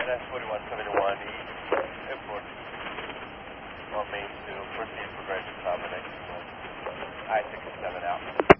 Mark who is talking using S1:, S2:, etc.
S1: that's 4171 east, airport. On Main 2, proceed progression, Dominic. I-67 out.